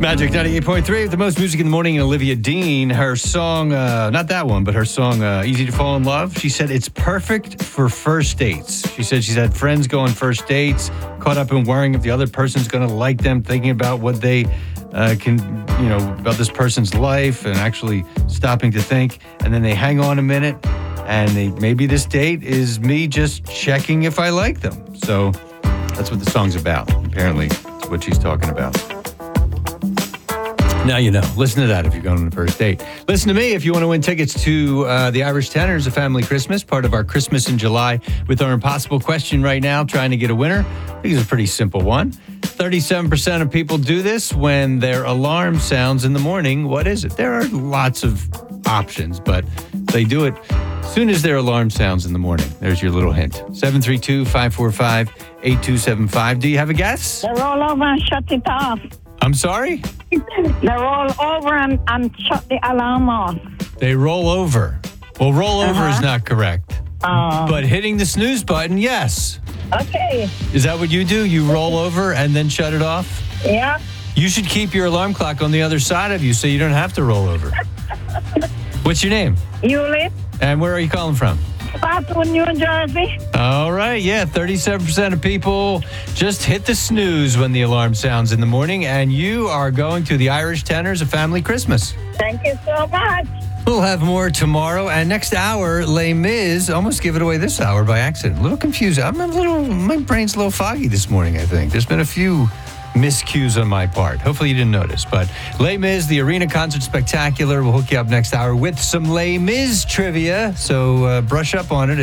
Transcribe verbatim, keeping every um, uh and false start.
Magic ninety-eight point three, the most music in the morning, and Olivia Dean. Her song, uh, not that one, but her song, uh, Easy to Fall in Love. She said it's perfect for first dates. She said she's had friends go on first dates, caught up in worrying if the other person's going to like them, thinking about what they uh, can, you know, about this person's life, and actually stopping to think. And then they hang on a minute, and they, maybe this date is me just checking if I like them. So that's what the song's about. Apparently, that's what she's talking about. Now you know. Listen to that if you're going on the first date. Listen to me if you want to win tickets to uh, the Irish Tenors, a family Christmas, part of our Christmas in July with our impossible question right now, trying to get a winner. I think it's a pretty simple one. thirty-seven percent of people do this when their alarm sounds in the morning. What is it? There are lots of options, but they do it as soon as their alarm sounds in the morning. There's your little hint. seven three two, five four five, eight two seven five. Do you have a guess? They roll over and shut it off. I'm sorry? They roll over and, and shut the alarm off. They roll over. Well, roll over Uh-huh. is not correct. Oh. But hitting the snooze button, yes. Okay. Is that what you do? You roll over and then shut it off? Yeah. You should keep your alarm clock on the other side of you so you don't have to roll over. What's your name? Hewlett, And where are you calling from? Spotwood, New Jersey. All right, yeah, thirty-seven percent of people just hit the snooze when the alarm sounds in the morning, and you are going to the Irish Tenors, a family Christmas. Thank you so much. We'll have more tomorrow, and next hour, Les Mis. Almost give it away this hour by accident. A little confused. I'm a little, my brain's a little foggy this morning, I think. There's been a few miscues on my part. Hopefully you didn't notice. But Les Mis, the Arena Concert Spectacular. We'll hook you up next hour with some Les Mis trivia. So uh, brush up on it.